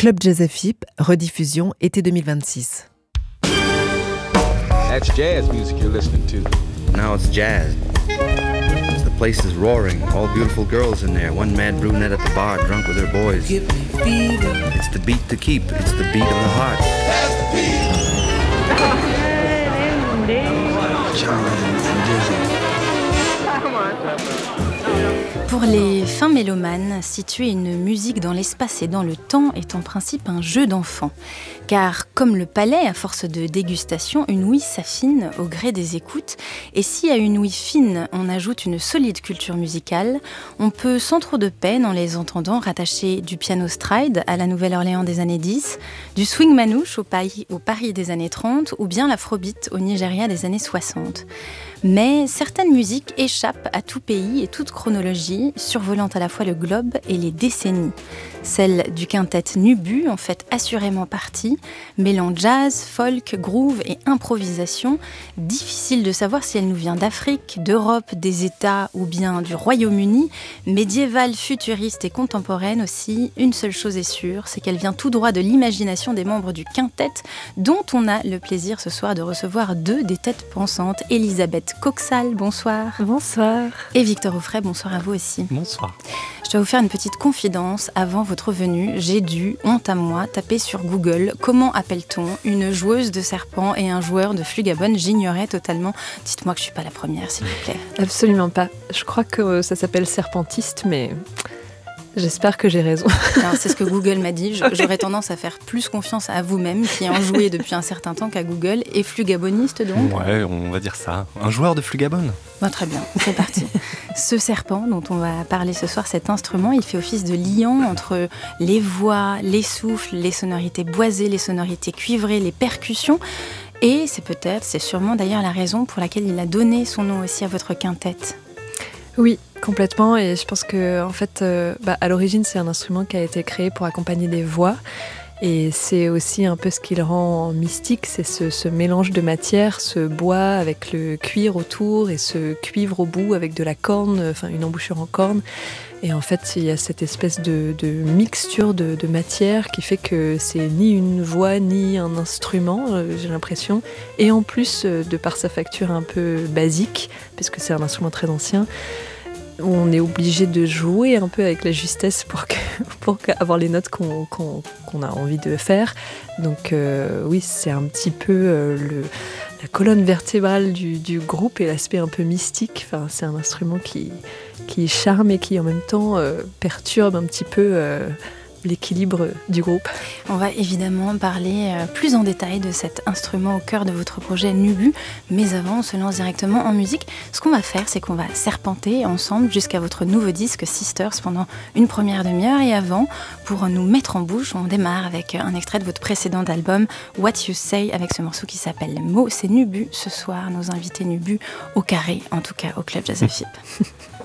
Club Jazz FIP, rediffusion été 2026. That's jazz music you're listening to. Now it's jazz. The place is roaring, all beautiful girls in there. One mad brunette at the bar, drunk with her boys. Give me fever. It's the beat to keep. It's the beat of the heart. That's the beat. Pour les fins mélomanes, situer une musique dans l'espace et dans le temps est en principe un jeu d'enfant. Car comme le palais, à force de dégustation, une ouïe s'affine au gré des écoutes. Et si à une ouïe fine, on ajoute une solide culture musicale, on peut sans trop de peine, en les entendant, rattacher du piano stride à la Nouvelle-Orléans des années 10, du swing manouche au Paris des années 30 ou bien l'afrobeat au Nigeria des années 60. Mais certaines musiques échappent à tout pays et toute chronologie, survolant à la fois le globe et les décennies. Celle du quintet Nubu en fait assurément partie, mêlant jazz, folk, groove et improvisation. Difficile de savoir si elle nous vient d'Afrique, d'Europe, des États ou bien du Royaume-Uni. Médiévale, futuriste et contemporaine aussi, une seule chose est sûre, c'est qu'elle vient tout droit de l'imagination des membres du quintet, dont on a le plaisir ce soir de recevoir deux des têtes pensantes. Elisabeth Coxal, bonsoir. Bonsoir. Et Victor Auffray, bonsoir à vous aussi. Bonsoir. Je dois vous faire une petite confidence. Avant votre venue, j'ai dû, honte à moi, taper sur Google comment appelle-t-on une joueuse de serpent et un joueur de flugabonne. J'ignorais totalement. Dites-moi que je ne suis pas la première, s'il vous plaît. Absolument pas. Je crois que ça s'appelle serpentiste, mais j'espère que j'ai raison. Alors, c'est ce que Google m'a dit. J'aurais tendance à faire plus confiance à vous-même, qui en jouez depuis un certain temps, qu'à Google. Et flugaboniste, donc ? Ouais, on va dire ça. Un joueur de flugabonne. Bon, très bien, c'est parti. Ce serpent dont on va parler ce soir, cet instrument, il fait office de liant entre les voix, les souffles, les sonorités boisées, les sonorités cuivrées, les percussions. Et c'est sûrement d'ailleurs la raison pour laquelle il a donné son nom aussi à votre quintet. Oui, complètement. Et je pense que, en fait, à l'origine, c'est un instrument qui a été créé pour accompagner des voix. Et c'est aussi un peu ce qui le rend mystique, c'est ce mélange de matière, ce bois avec le cuir autour et ce cuivre au bout avec de la corne, enfin une embouchure en corne. Et en fait, il y a cette espèce de mixture de matière qui fait que c'est ni une voix ni un instrument, j'ai l'impression. Et en plus, de par sa facture un peu basique, puisque c'est un instrument très ancien, on est obligé de jouer un peu avec la justesse pour avoir les notes qu'on a envie de faire. Donc oui, c'est un petit peu la colonne vertébrale du groupe et l'aspect un peu mystique. Enfin, c'est un instrument qui charme et qui en même temps perturbe un petit peu l'équilibre du groupe. On va évidemment parler plus en détail de cet instrument au cœur de votre projet Nubu, mais avant on se lance directement en musique. Ce qu'on va faire, c'est qu'on va serpenter ensemble jusqu'à votre nouveau disque Sisters pendant une première demi-heure, et avant, pour nous mettre en bouche, on démarre avec un extrait de votre précédent album What You Say, avec ce morceau qui s'appelle Mots. C'est Nubu ce soir, nos invités Nubu au carré, en tout cas au Club Jazz FIP.